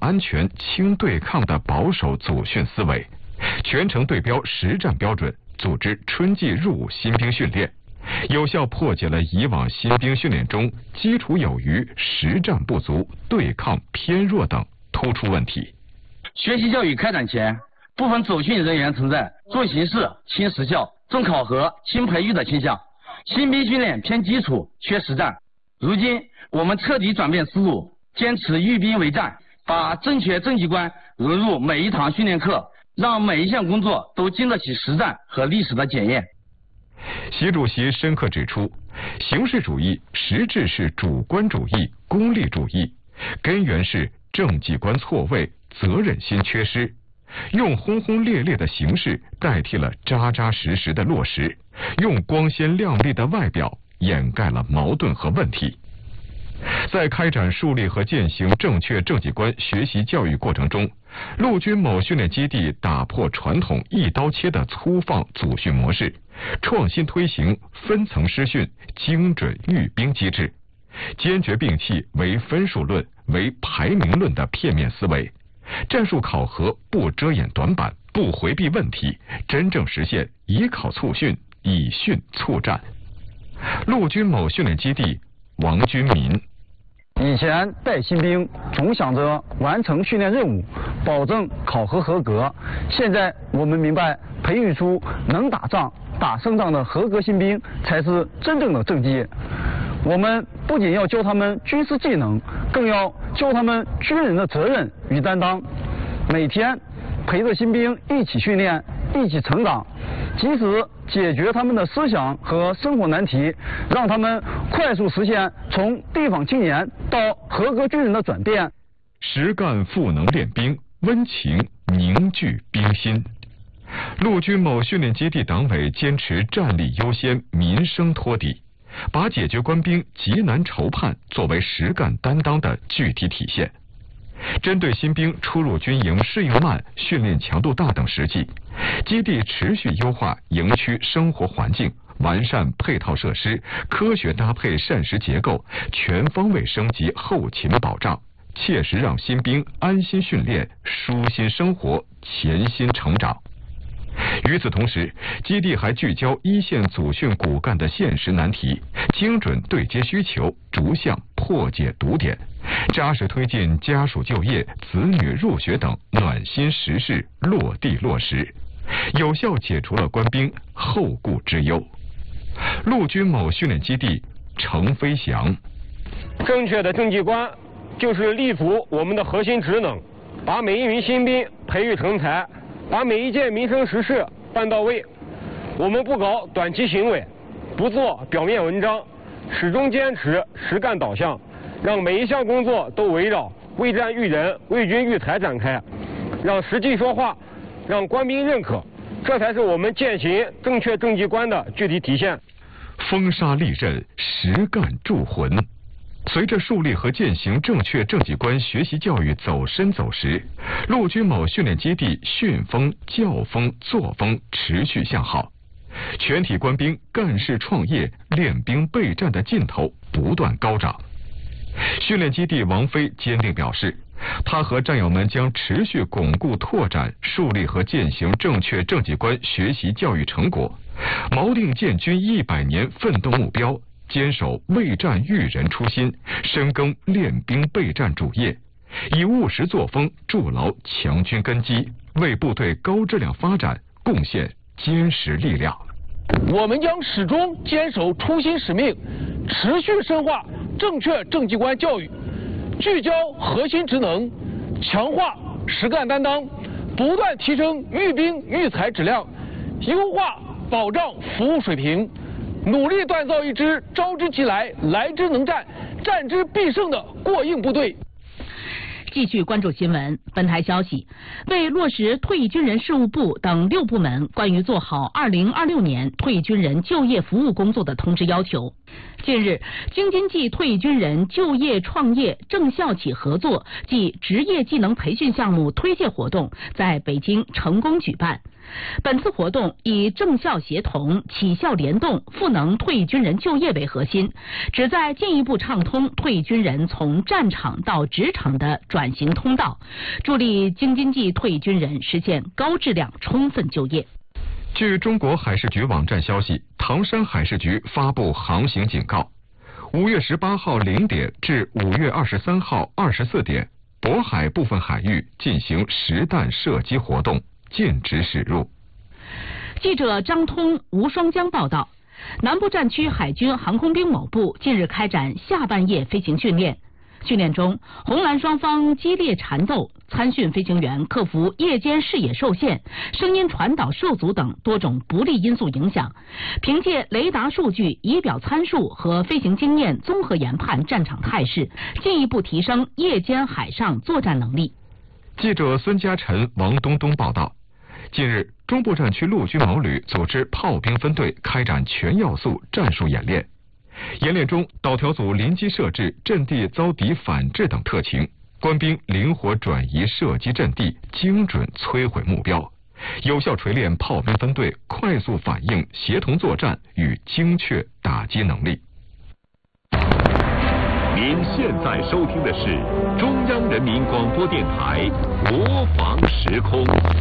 安全、轻对抗的保守组训思维，全程对标实战标准，组织春季入伍新兵训练，有效破解了以往新兵训练中基础有余、实战不足、对抗偏弱等突出问题。 学习教育开展前，部分走训人员存在重形式轻实效、重考核轻培育的倾向，新兵训练偏基础缺实战。如今我们彻底转变思路，坚持育兵为战，把正确政绩观融入每一堂训练课，让每一项工作都经得起实战和历史的检验。 习主席深刻指出，形式主义实质是主观主义、功利主义，根源是政绩观错位、责任心缺失，用轰轰烈烈的形式代替了扎扎实实的落实，用光鲜亮丽的外表掩盖了矛盾和问题。在开展树立和践行正确政绩观学习教育过程中，陆军某训练基地打破传统一刀切的粗放组训模式，创新推行分层师训、精准育兵机制，坚决摒弃唯分数论、唯排名论的片面思维，战术考核不遮掩短板、不回避问题，真正实现以考促训、以训促战。陆军某训练基地王军民： 以前带新兵总想着完成训练任务，保证考核合格。现在我们明白，培育出能打仗、打胜仗的合格新兵，才是真正的政绩。我们不仅要教他们军事技能，更要教他们军人的责任与担当。每天陪着新兵一起训练，一起成长，及时解决他们的思想和生活难题，让他们快速实现从地方青年到合格军人的转变。 实干赋能练兵，温情凝聚兵心。陆军某训练基地党委坚持战力优先、民生托底，把解决官兵急难愁盼作为实干担当的具体体现。针对新兵初入军营适应慢、训练强度大等实际，基地持续优化营区生活环境，完善配套设施，科学搭配膳食结构，全方位升级后勤保障，切实让新兵安心训练、舒心生活、潜心成长。与此同时，基地还聚焦一线组训骨干的现实难题，精准对接需求，逐项破解堵点，扎实推进家属就业、子女入学等暖心实事落地落实，有效解除了官兵后顾之忧。陆军某训练基地程飞翔： 正确的政绩观就是立足我们的核心职能，把每一名新兵培育成才，把每一件民生实事办到位。我们不搞短期行为，不做表面文章，始终坚持实干导向，让每一项工作都围绕为战育人、为军育才展开，让实际说话，让官兵认可，这才是我们践行正确政绩观的具体体现。 风沙利刃，实干铸魂。随着树立和践行正确政绩观学习教育走深走实，陆军某训练基地训风、教风、作风持续向好，全体官兵干事创业、练兵备战的劲头不断高涨。训练基地王飞坚定表示，他和战友们将持续巩固拓展、树立和践行正确政绩观学习教育成果，锚定建军100年奋斗目标，坚守为战育人初心，深耕练兵备战主业，以务实作风筑牢强军根基，为部队高质量发展贡献坚实力量。 我们将始终坚守初心使命，持续深化正确政绩观教育，聚焦核心职能，强化实干担当，不断提升育兵育才质量，优化保障服务水平，努力锻造一支招之即来、来之能战、战之必胜的过硬部队。 继续关注新闻。本台消息，为落实退役军人事务部等6部门关于做好2026年退役军人就业服务工作的通知要求，近日，京津冀退役军人就业创业正校企合作暨职业技能培训项目推介活动在北京成功举办。 本次活动以政校协同、企校联动、赋能退役军人就业为核心，旨在进一步畅通退役军人从战场到职场的转型通道，助力京津冀退役军人实现高质量充分就业。 据中国海事局网站消息，唐山海事局发布航行警告：5月18号0点至5月23号24点，渤海部分海域进行实弹射击活动，禁止驶入。 记者张通、吴双江报道，南部战区海军航空兵某部近日开展下半夜飞行训练。训练中，红蓝双方激烈缠斗，参训飞行员克服夜间视野受限、声音传导受阻等多种不利因素影响，凭借雷达数据、仪表参数和飞行经验综合研判战场态势，进一步提升夜间海上作战能力。 记者孙嘉晨、王东东报道，近日，中部战区陆军某旅组织炮兵分队开展全要素战术演练。演练中，导条组临机设置阵地遭敌反制等特情，官兵灵活转移射击阵地，精准摧毁目标，有效锤炼炮兵分队快速反应、协同作战与精确打击能力。 您现在收听的是中央人民广播电台国防时空。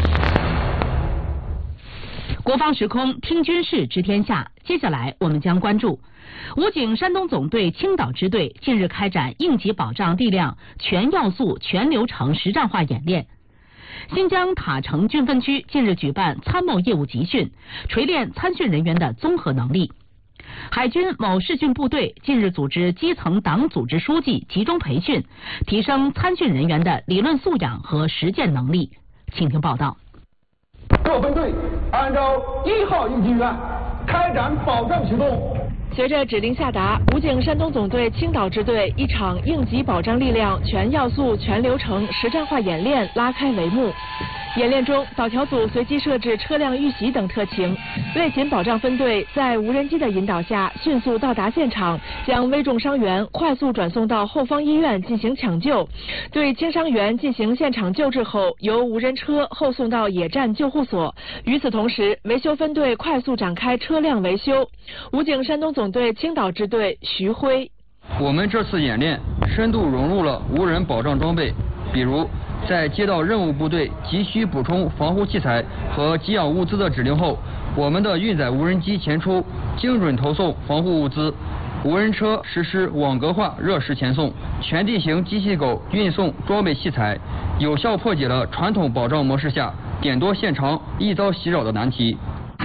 国防时空，听军事知天下。接下来我们将关注武警山东总队青岛支队近日开展应急保障力量全要素全流程实战化演练。新疆塔城军分区近日举办参谋业务集训，锤炼参训人员的综合能力。海军某视训部队近日组织基层党组织书记集中培训，提升参训人员的理论素养和实践能力。请听报道。 各分队按照1号应急预案开展保障行动。 随着指令下达，武警山东总队青岛支队一场应急保障力量全要素全流程实战化演练拉开帷幕。演练中，导条组随机设置车辆遇袭等特情，类勤保障分队在无人机的引导下迅速到达现场，将危重伤员快速转送到后方医院进行抢救。对轻伤员进行现场救治后，由无人车后送到野战救护所。与此同时，维修分队快速展开车辆维修。武警山东总队青岛支队徐辉： 我们这次演练深度融入了无人保障装备，比如在接到任务部队急需补充防护器材和给养物资的指令后，我们的运载无人机前出，精准投送防护物资；无人车实施网格化热实前送，全地形机器狗运送装备器材，有效破解了传统保障模式下点多线长、易遭袭扰的难题。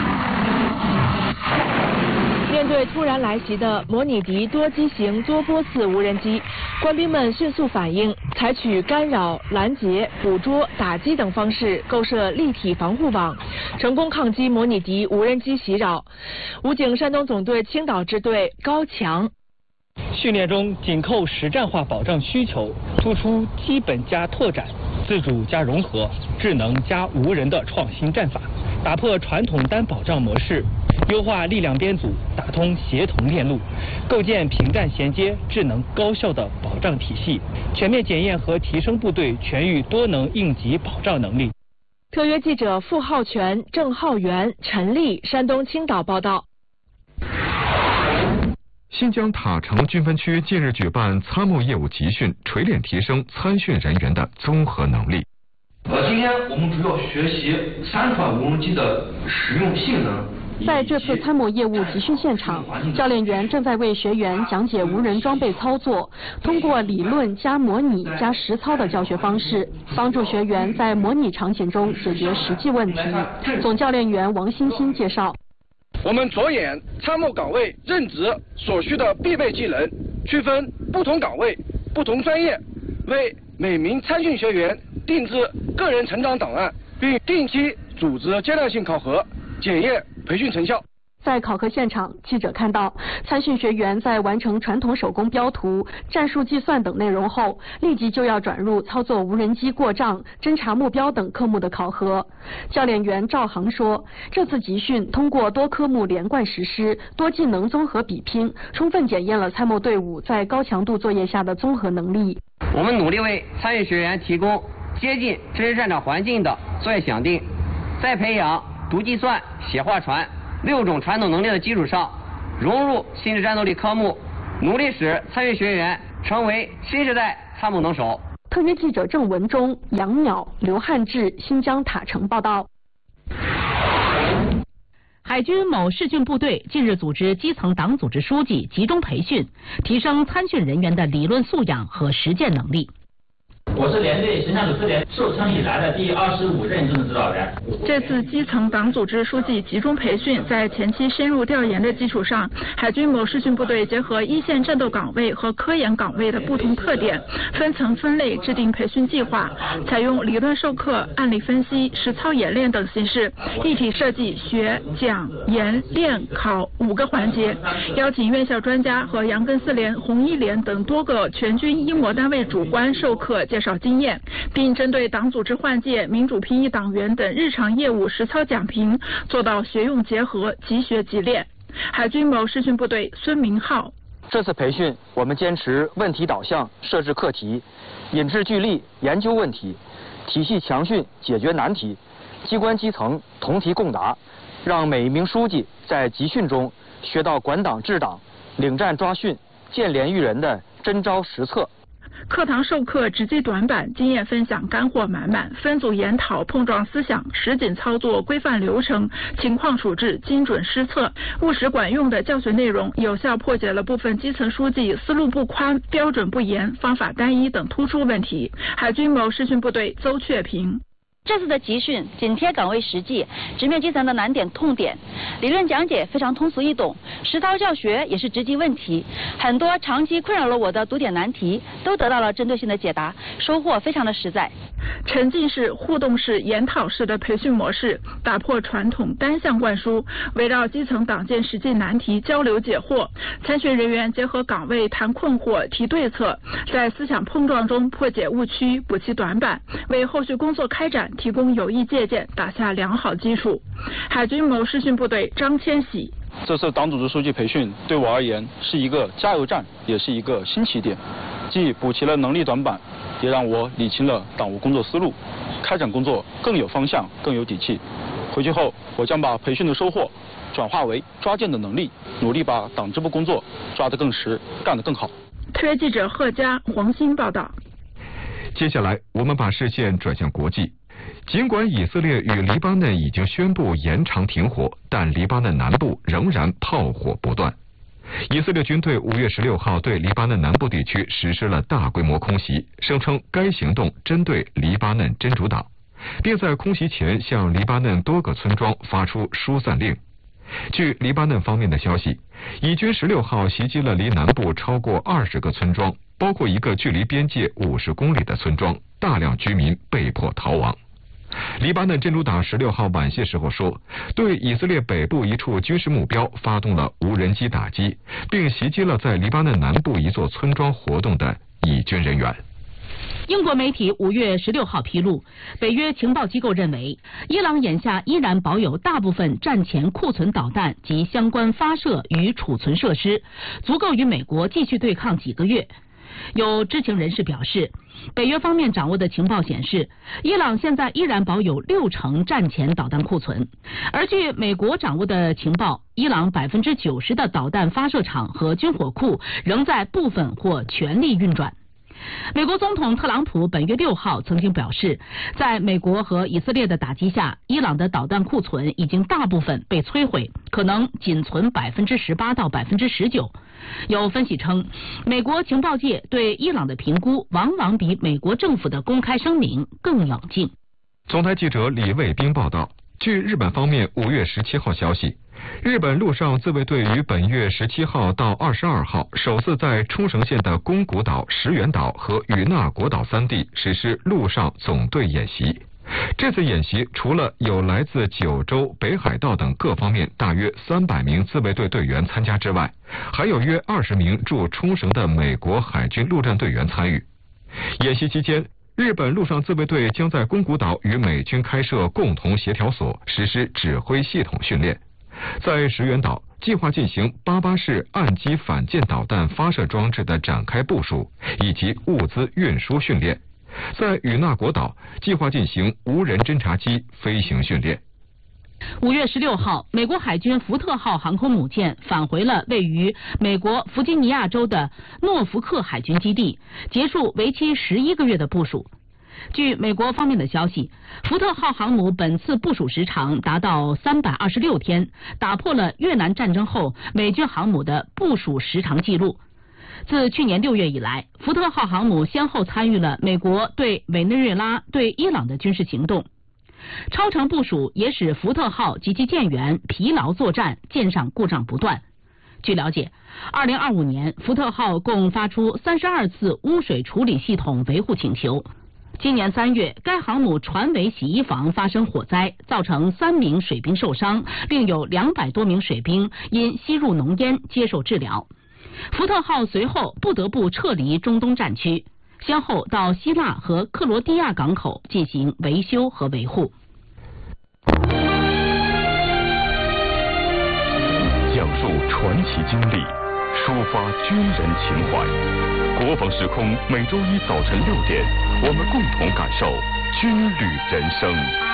面对突然来袭的模拟敌多机型多波次无人机，官兵们迅速反应，采取干扰、拦截、捕捉、打击等方式构设立体防护网，成功抗击模拟敌无人机袭扰。武警山东总队青岛支队高强： 训练中紧扣实战化保障需求，突出基本加拓展、自主加融合、智能加无人的创新战法，打破传统单保障模式，优化力量编组，打通协同链路，构建平战衔接、智能高效的保障体系，全面检验和提升部队全域多能应急保障能力。 特约记者付浩全、郑浩元、陈丽，山东青岛报道。 新疆塔城军分区近日举办参谋业务集训，锤炼提升参训人员的综合能力。 今天我们主要学习3款无人机的使用性能。 在这次参谋业务集训现场，教练员正在为学员讲解无人装备操作，通过理论加模拟加实操的教学方式，帮助学员在模拟场景中解决实际问题。总教练员王欣欣介绍， 我们着眼参谋岗位任职所需的必备技能，区分不同岗位、不同专业，为每名参训学员定制个人成长档案，并定期组织阶段性考核，检验培训成效。 在考核现场，记者看到参训学员在完成传统手工标图、战术计算等内容后，立即就要转入操作无人机过障、侦察目标等科目的考核。教练员赵航说，这次集训通过多科目连贯实施、多技能综合比拼，充分检验了参谋队伍在高强度作业下的综合能力。 我们努力为参与学员提供接近真实战场环境的作业响应，在培养读计算、写划船6种传统能力的基础上，融入新式战斗力科目，努力使参与学员成为新时代参谋能手。 特约记者郑文忠、杨淼、刘汉志，新疆塔城报道。 海军某视训部队近日组织基层党组织书记集中培训，提升参训人员的理论素养和实践能力。 我是连队实战组4连受称以来的第25任政治指导员。 这次基层党组织书记集中培训，在前期深入调研的基础上，海军某视训部队结合一线战斗岗位和科研岗位的不同特点，分层分类制定培训计划，采用理论授课、案例分析、实操演练等形式，一体设计学、讲、研、练、考5个环节，邀请院校专家和杨根4连、红1连等多个全军一模单位主官授课介绍经验，并针对党组织换届、民主评议党员等日常业务实操讲评，做到学用结合、即学即练。海军某视训部队孙明浩： 这次培训，我们坚持问题导向设置课题，引智聚力研究问题，体系强训解决难题，机关基层同题共答，让每一名书记在集训中学到管党治党、领战抓训、见廉育人的真招实策。 课堂授课直击短板，经验分享干货满满，分组研讨碰撞思想，实景操作规范流程，情况处置精准施策，务实管用的教学内容，有效破解了部分基层书记思路不宽、标准不严、方法单一等突出问题。海军某视训部队邹雀平： 这次的集训紧贴岗位实际，直面基层的难点痛点，理论讲解非常通俗易懂，实操教学也是直击问题，很多长期困扰了我的读点难题都得到了针对性的解答，收获非常的实在。 沉浸式、互动式、研讨式的培训模式，打破传统单向灌输，围绕基层党建实际难题交流解惑，参训人员结合岗位谈困惑、提对策，在思想碰撞中破解误区、补齐短板，为后续工作开展提供有益借鉴，打下良好基础。海军某视训部队张千喜： 这次党组织书记培训对我而言是一个加油站，也是一个新起点，既补齐了能力短板，也让我理清了党务工作思路，开展工作更有方向、更有底气。回去后，我将把培训的收获转化为抓践的能力，努力把党支部工作抓得更实，干得更好。 特约记者贺佳、黄鑫报道。 接下来，我们把视线转向国际。尽管以色列与黎巴嫩已经宣布延长停火，但黎巴嫩南部仍然炮火不断。以色列军队5月16号对黎巴嫩南部地区实施了大规模空袭，声称该行动针对黎巴嫩真主党，并在空袭前向黎巴嫩多个村庄发出疏散令。据黎巴嫩方面的消息，以军16号袭击了离南部超过20个村庄，包括一个距离边界50公里的村庄，大量居民被迫逃亡。黎巴嫩真主党16号晚些时候说，对以色列北部一处军事目标发动了无人机打击，并袭击了在黎巴嫩南部一座村庄活动的以军人员。 英国媒体5月16号披露，北约情报机构认为，伊朗眼下依然保有大部分战前库存导弹及相关发射与储存设施，足够与美国继续对抗几个月。有知情人士表示，北约方面掌握的情报显示，伊朗现在依然保有60%战前导弹库存，而据美国掌握的情报，伊朗90%的导弹发射场和军火库仍在部分或全力运转。美国总统特朗普本月6号曾经表示，在美国和以色列的打击下，伊朗的导弹库存已经大部分被摧毁，可能仅存18%到19%。有分析称，美国情报界对伊朗的评估往往比美国政府的公开声明更冷静。 总台记者李卫兵报道，据日本方面5月17号消息，日本陆上自卫队于本月17号到22号首次在冲绳县的宫古岛、石垣岛和与那国岛3地实施陆上总队演习。这次演习除了有来自九州、北海道等各方面大约300名自卫队队员参加之外，还有约20名驻冲绳的美国海军陆战队员参与。演习期间，日本陆上自卫队将在宫古岛与美军开设共同协调所，实施指挥系统训练。在石垣岛，计划进行88式岸基反舰导弹发射装置的展开部署以及物资运输训练。在与那国岛，计划进行无人侦察机飞行训练。 5月16号，美国海军福特号航空母舰返回了位于美国弗吉尼亚州的诺福克海军基地，结束为期11个月的部署。据美国方面的消息，福特号航母本次部署时长达到326天，打破了越南战争后美军航母的部署时长记录。自去年6月以来，福特号航母先后参与了美国对委内瑞拉、对伊朗的军事行动。超长部署也使福特号及其舰员疲劳作战，舰上故障不断。据了解，2025年福特号共发出32次污水处理系统维护请求。今年3月，该航母船尾洗衣房发生火灾，造成3名水兵受伤，另有200多名水兵因吸入浓烟接受治疗。福特号随后不得不撤离中东战区，先后到希腊和克罗地亚港口进行维修和维护。 讲述传奇经历，抒发军人情怀。国防时空每周一早晨6点，我们共同感受军旅人生。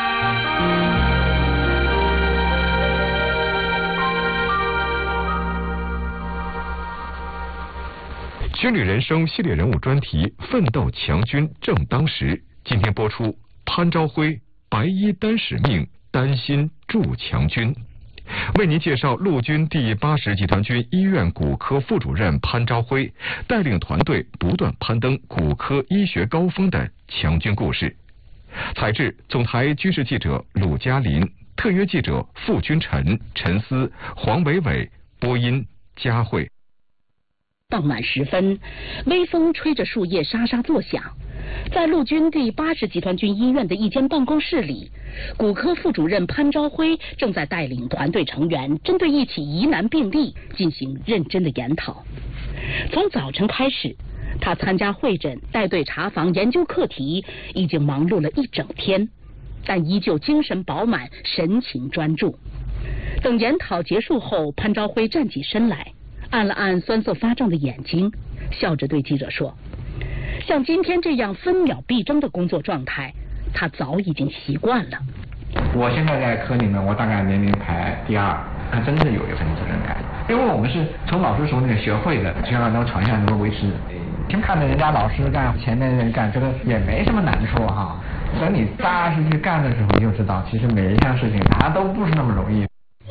军旅人生系列人物专题《奋斗强军正当时》，今天播出潘朝辉，白衣担使命，担心助强军。为您介绍陆军第80集团军医院骨科副主任潘朝辉带领团队不断攀登骨科医学高峰的强军故事。采制总台军事记者鲁嘉林，特约记者傅君晨、陈思、黄伟伟，播音佳慧。 傍晚时分，微风吹着树叶沙沙作响。在陆军第80集团军医院的一间办公室里，骨科副主任潘朝辉正在带领团队成员针对一起疑难病例进行认真的研讨。从早晨开始，他参加会诊、带队查房、研究课题，已经忙碌了一整天，但依旧精神饱满，神情专注。等研讨结束后，潘朝辉站起身来，按了按酸涩发胀的眼睛，笑着对记者说：像今天这样分秒必争的工作状态，他早已经习惯了。 我现在在科里面，我大概年龄排第2，他真的有一份责任感，因为我们是从老师手里面学会的，希望能传下能够维持。先看着人家老师干，前面人干，这个也没什么难处哈。等你扎实去干的时候，你就知道，其实每一项事情它都不是那么容易。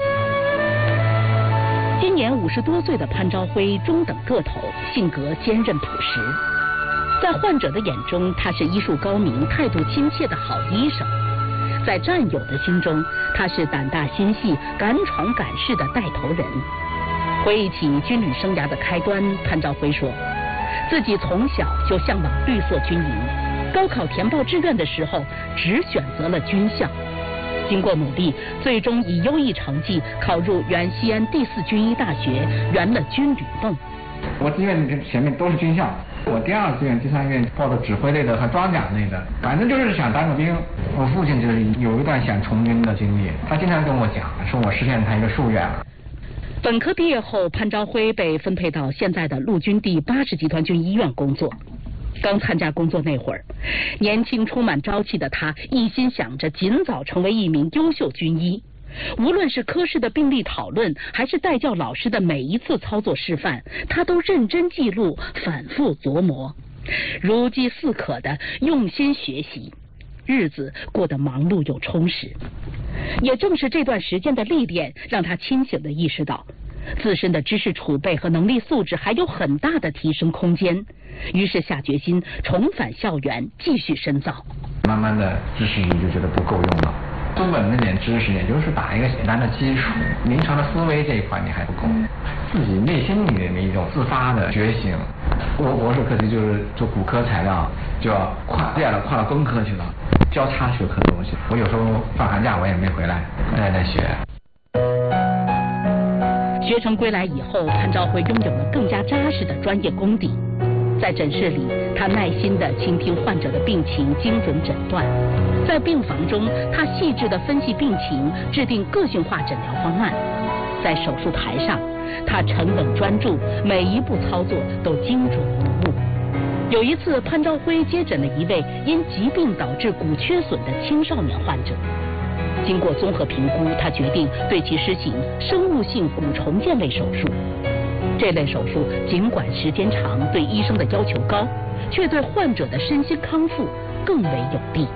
今年50多岁的潘朝辉中等个头，性格坚韧朴实。在患者的眼中，他是医术高明、态度亲切的好医生；在战友的心中，他是胆大心细、敢闯敢试的带头人。回忆起军旅生涯的开端，潘朝辉说，自己从小就向往绿色军营，高考填报志愿的时候，只选择了军校。经过努力，最终以优异成绩考入原西安第4军医大学，圆了军旅梦。 我志愿前面都是军校，我第2志愿、第3志愿报的指挥类的和装甲类的，反正就是想当个兵。我父亲就是有一段想从军的经历，他经常跟我讲，说我实现了他一个夙愿。 本科毕业后，潘朝辉被分配到现在的陆军第80集团军医院工作。刚参加工作那会儿，年轻充满朝气的他一心想着尽早成为一名优秀军医。无论是科室的病例讨论，还是带教老师的每一次操作示范，他都认真记录，反复琢磨，如饥似渴的用心学习，日子过得忙碌又充实。也正是这段时间的历练，让他清醒地意识到自身的知识储备和能力素质还有很大的提升空间，于是下决心重返校园继续深造。 慢慢的知识你就觉得不够用了，根本那点知识也就是打一个简单的基础，临床的思维这一块你还不够，自己内心里面的一种自发的觉醒。我博士课题就是做骨科材料，就要跨到工科去了，交叉学科的东西。我有时候放寒假我也没回来，还在学。 学成归来以后，潘朝辉拥有了更加扎实的专业功底。在诊室里，他耐心地倾听患者的病情，精准诊断；在病房中，他细致地分析病情，制定个性化诊疗方案；在手术台上，他沉稳专注，每一步操作都精准无误。有一次，潘朝辉接诊了一位因疾病导致骨缺损的青少年患者。 经过综合评估，他决定对其施行生物性骨重建类手术。这类手术尽管时间长，对医生的要求高，却对患者的身心康复更为有利。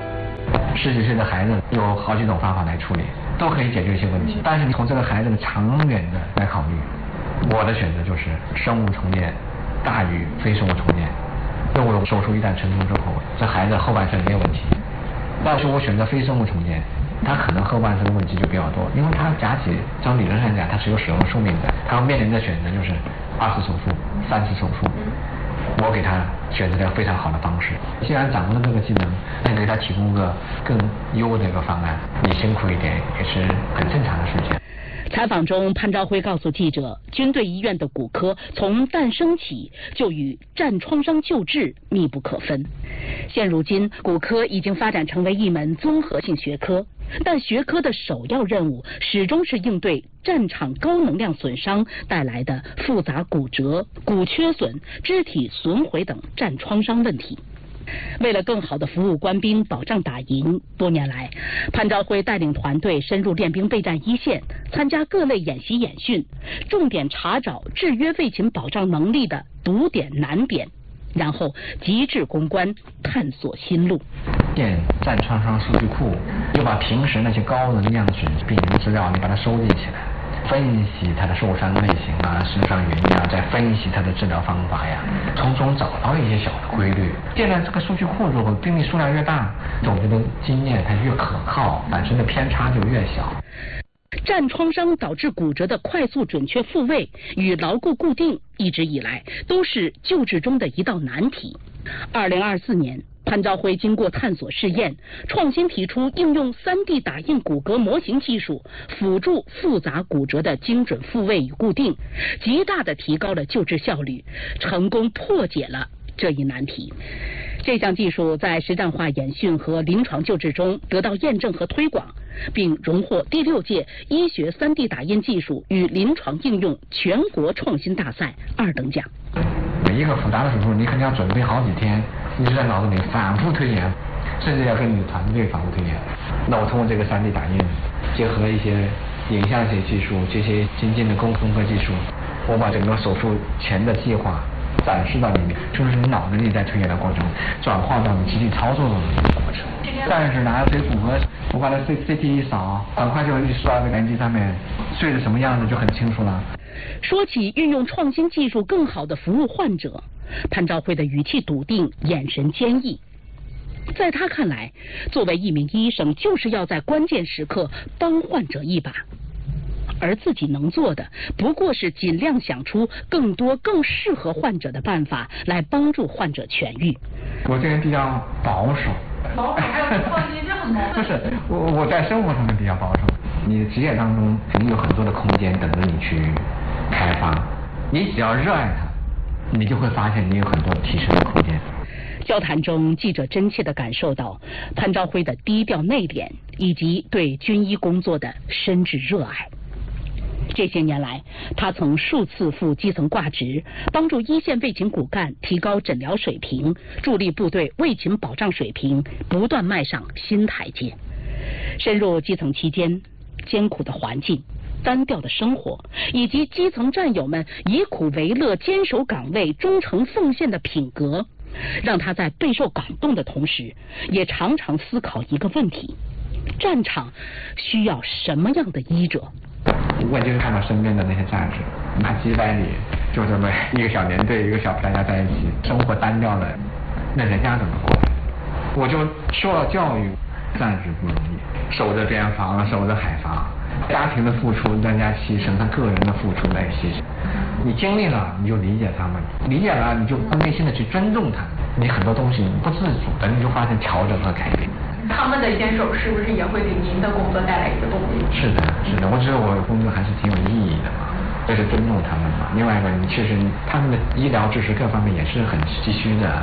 10几岁的孩子有好几种方法来处理，都可以解决一些问题。但是你从这个孩子的长远的来考虑，我的选择就是生物重建大于非生物重建。动物手术一旦成功之后，这孩子后半生没有问题。但是我选择非生物重建，他可能后半生的问题就比较多，因为他假体从理论上讲他是有使用寿命的，他要面临的选择就是2次手术、3次手术。我给他选择了非常好的方式，既然掌握了这个技能，那就给他提供个更优的一个方案。你辛苦一点也是很正常的事情。 采访中，潘朝辉告诉记者，军队医院的骨科从诞生起就与战创伤救治密不可分。现如今，骨科已经发展成为一门综合性学科，但学科的首要任务始终是应对战场高能量损伤带来的复杂骨折、骨缺损、肢体损毁等战创伤问题。为了更好地服务官兵，保障打赢，多年来，潘朝辉带领团队深入练兵备战一线，参加各类演习演训，重点查找制约卫勤保障能力的堵点难点，然后极致攻关，探索新路。 建战创伤数据库，就把平时那些高能量损病人资料，你把它收集起来。分析他的受伤类型啊、受伤原因啊，再分析他的治疗方法呀，从中找到一些小的规律。建了这个数据库之后，病例数量越大，总结的经验它越可靠，产生的偏差就越小。 战创伤导致骨折的快速准确复位与牢固固定，一直以来都是救治中的一道难题。2024年，潘朝辉经过探索试验，创新提出应用3D 打印骨骼模型技术，辅助复杂骨折的精准复位与固定，极大地提高了救治效率，成功破解了这一难题。这项技术在实战化演训和临床救治中得到验证和推广，并荣获第6届医学3D 打印技术与临床应用全国创新大赛2等奖。 每一个复杂的手术，你肯定要准备好几天，一直在脑子里反复推演，甚至要跟你的团队反复推演。那我通过这个3D 打印，结合一些影像学技术，这些先进的工科技术，我把整个手术前的计划展示到里面，就是你脑子里在推演的过程，转化到你实际操作中的一个过程。但是拿腿骨骼，我把它 CT 一扫，很快就一刷在机上面，碎的什么样子就很清楚了。 说起运用创新技术更好地服务患者，潘朝辉的语气笃定，眼神坚毅。在他看来，作为一名医生，就是要在关键时刻帮患者一把，而自己能做的不过是尽量想出更多更适合患者的办法来帮助患者痊愈。 我这人比较保守。 保守还有创新，这很矛盾。 不是，我在生活上面比较保守。你的职业当中肯定有很多的空间等着你去开发，你只要热爱它，你就会发现你有很多提升的空间。 交谈中，记者真切地感受到潘朝辉的低调内敛，以及对军医工作的深挚热爱。这些年来，他曾数次赴基层挂职，帮助一线卫勤骨干提高诊疗水平，助力部队卫勤保障水平不断迈上新台阶。深入基层期间，艰苦的环境、单调的生活，以及基层战友们以苦为乐、坚守岗位、忠诚奉献的品格，让他在备受感动的同时，也常常思考一个问题：战场需要什么样的医者？ 我就是看到身边的那些战士，那几百里就这么一个小连队，一个小大家在一起，生活单调的，那人家怎么过？我就受到教育，战士不容易，守着边防，守着海防，家庭的付出，大家牺牲，他个人的付出来牺牲。你经历了，你就理解他们；理解了，你就内心的去尊重他们。你很多东西不自主的，你就发生调整和改变。 他们的坚守是不是也会给您的工作带来一个动力？ 是的，是的，我觉得我的工作还是挺有意义的嘛，这是尊重他们嘛。另外一个，你确实他们的医疗知识各方面也是很急需的。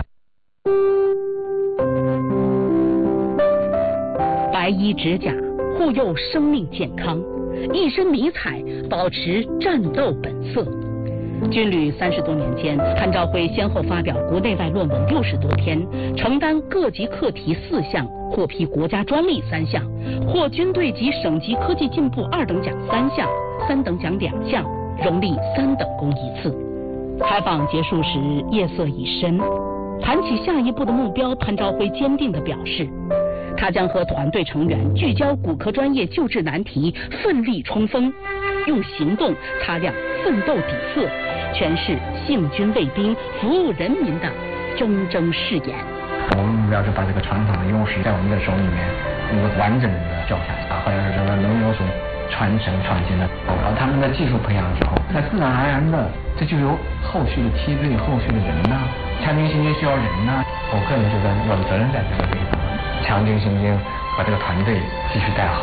白衣执甲，护佑生命健康，一身迷彩，保持战斗本色。军旅30多年间，潘朝辉先后发表国内外论文60多篇，承担各级课题4项， 获批国家专利3项，获军队及省级科技进步2等奖3项，3等奖2项，荣立3等功1次。采访结束时，夜色已深。谈起下一步的目标，潘朝辉坚定地表示，他将和团队成员聚焦骨科专业救治难题，奋力冲锋，用行动擦亮奋斗底色，诠释幸军卫兵服务人民的铮铮誓言。 我们目标是把这个传统的优势在我们的手里面能够完整的教下去，或者是说能有所传承创新的。而他们的技术培养之后，那自然而然的这就有后续的梯队、后续的人呐。强军兴兵需要人呐，我个人觉得有责任在这个地方，强军兴兵把这个团队继续带好。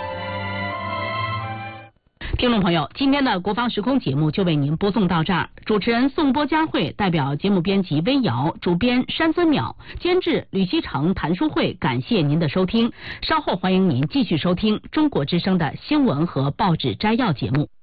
听众朋友，今天的国防时空节目就为您播送到这儿。主持人宋波佳慧，代表节目编辑微瑶，主编山村淼，监制吕希成、谭淑慧，感谢您的收听。稍后欢迎您继续收听中国之声的新闻和报纸摘要节目。